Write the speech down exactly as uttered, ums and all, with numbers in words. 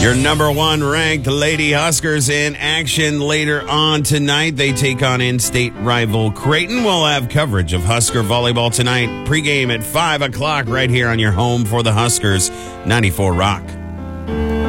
Your number one ranked Lady Huskers in action later on tonight. They take on in-state rival Creighton. We'll have coverage of Husker volleyball tonight. Pregame at five o'clock right here on your home for the Huskers, ninety-four Rock.